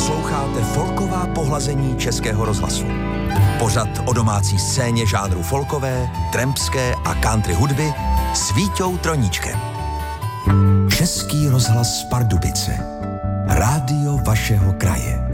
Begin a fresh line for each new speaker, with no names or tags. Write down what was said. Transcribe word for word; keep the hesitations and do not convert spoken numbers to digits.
Posloucháte folková pohlazení Českého rozhlasu. Pořad o domácí scéně žánru folkové, trampské a country hudby s Víťou Troníčkem. Český rozhlas Pardubice. Rádio vašeho kraje.